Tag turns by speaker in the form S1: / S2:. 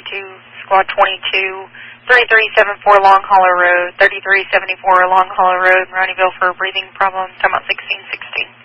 S1: Squad 22, 3374 Long Hollow Road, 3374 Long Hollow Road, Roneyville for a breathing problem. Time out 1616.